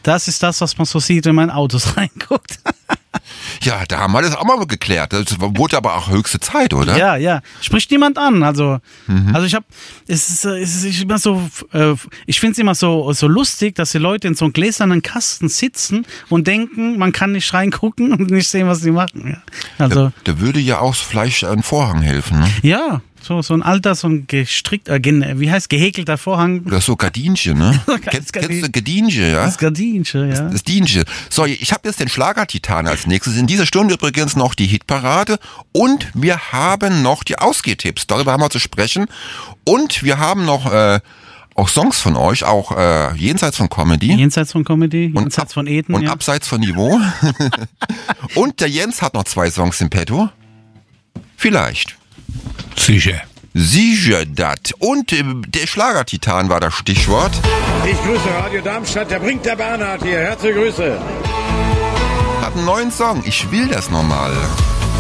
Das ist das, was man so sieht, wenn man in Autos reinguckt. Ja, da haben wir das auch mal geklärt. Das wurde aber auch höchste Zeit, oder? Ja. Spricht niemand an. Also ich finde es immer so lustig, dass die Leute in so einem gläsernen Kasten sitzen und denken, man kann nicht reingucken und nicht sehen, was sie machen. Ja. Also, da würde ja auch vielleicht ein Vorhang helfen, ne? Ja, so ein alter, so ein gehäkelter Vorhang. Oder so Gardinchen, ne? Kennst du Gardinchen, ja? Das Gardinchen, ja. Das Dienchen. So, ich habe jetzt den Schlagertitan als nächstes. In dieser Stunde übrigens noch die Hitparade. Und wir haben noch die Ausgehtipps. Darüber haben wir zu sprechen. Und wir haben noch auch Songs von euch, auch jenseits von Comedy. Jenseits von Comedy, jenseits von Eden. Und abseits von Niveau. Und der Jens hat noch 2 Songs im Petto. Vielleicht. Sicher dat. Und der Schlagertitan war das Stichwort. Ich grüße Radio Darmstadt, der bringt der Bernhard hier. Herzliche Grüße. Hat einen neuen Song. Ich will das nochmal.